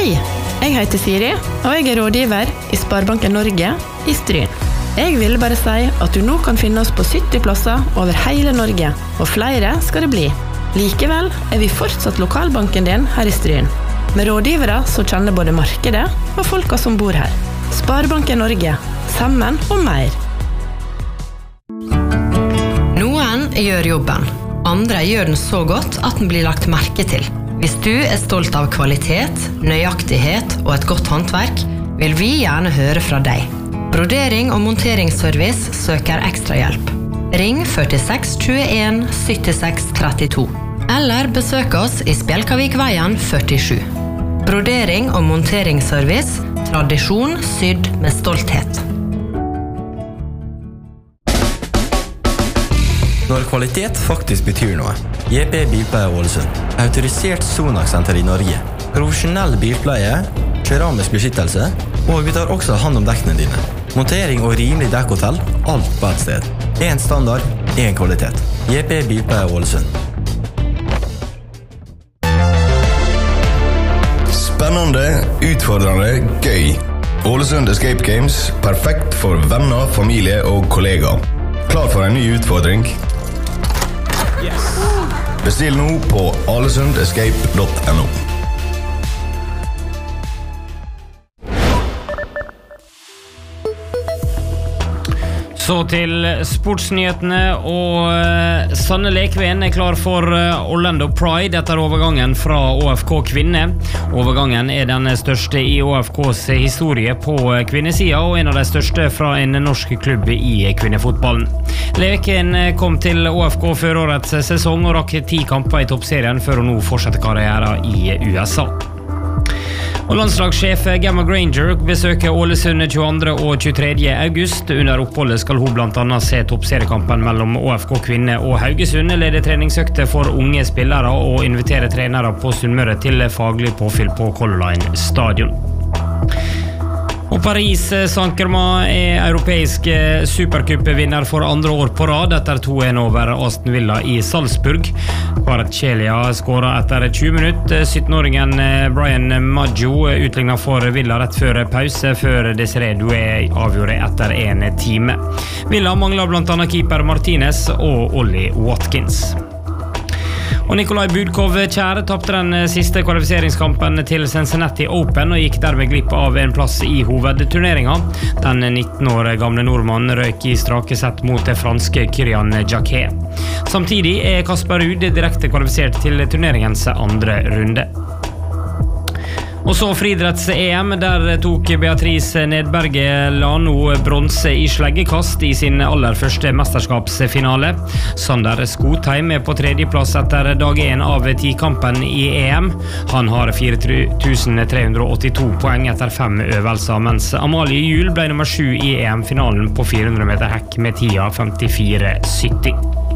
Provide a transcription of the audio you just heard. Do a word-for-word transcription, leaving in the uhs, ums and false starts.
Hei, jeg heter Siri, og jeg er rådgiver i Sparebanken Norge i Stryn. Jeg vil bare si at du nå kan finne oss på sytti plasser over hele Norge, og flere skal det bli. Likevel er vi fortsatt lokalbanken din her i Stryn, med rådgivere som kjenner både markedet og folka som bor her. Sparebanken Norge, sammen og mer. Noen gjør jobben, andre gjør den så godt at den blir lagt merke til. Hvis du er stolt av kvalitet, nøyaktighet og et godt håndverk, vil vi gjerne høre fra deg. Brodering og monteringsservice søker ekstra hjelp. Ring førtiseks tjueen syttiseks trettito. Eller besøk oss i Spjelkavikveien førtisju. Brodering og monteringsservice, tradisjon sydd med stolthet. Når kvalitet faktisk betyr noe. J P Bilpleie Ålesund. Autorisert Sonax-senter i Norge. Profesjonell bilpleie, keramisk beskyttelse, og vi tar også hand om dekkene dine. Montering og rimelig dekkhotell, alt på et sted. En standard, en kvalitet. J P Bilpleie Ålesund. Spennende, utfordrende, gøy. Ålesund Escape Games, perfekt for venner, familie og kollegaer. Klar for en ny utfordring? Yes. Bestill nå på alesundescape punktum no. Så til sportsnyhetene, og Sanne Lekven er klar for Orlando Pride etter overgangen fra O F K Kvinne. Overgangen er den største i O F K's historie på kvinnesida, og en av de største fra en norsk klubb i kvinnefotballen. Lekven kom til O F K før årets sesong og rakk ti kamper i toppserien før hun nå fortsetter karrieren i U S A. Og landslagssjef Gemma Granger besøker Ålesund tjueandre og tjuetredje august. Under oppholdet skal hun blant annet se toppseriekampen mellom O F K Kvinne og Haugesund, lede treningsøkter for unge spillere og invitere trenere på Sunnmøre til faglig påfyll på Color Line stadion. Og Paris Saint-Germain er europeisk supercupvinner for andre år på rad etter to en over Aston Villa i Salzburg. Kvaratskhelia skåret etter tjue minutter. syttenåringen Brian Maggio utlignet for Villa rett før pause, før Desiree Doué avgjorde etter en time. Villa mangler blant annet keeper Martinez og Ollie Watkins. Og Nikolai Budkov Kjær tappte den siste kvalifiseringskampen til Cincinnati Open og gikk dermed glipp av en plass i hovedturneringen. Den nitten år gamle nordmann røyk i strake sett mot det franske Kylian Jacquet. Samtidig er Kasper Ruud direkte kvalifisert til turneringens andre runde. Og så friidretts-E M, der tok Beatrice Nedberge Lano bronse i sleggekast i sin aller første mesterskapsfinale. Sander Skotheim er på tredjeplass etter dag en av ti-kampen i E M. Han har fire tusen tre hundre åttito poeng etter fem øvelser, mens Amalie Juel ble nummer sju i E M-finalen på fire hundre meter hekk med tida femtifire sytti.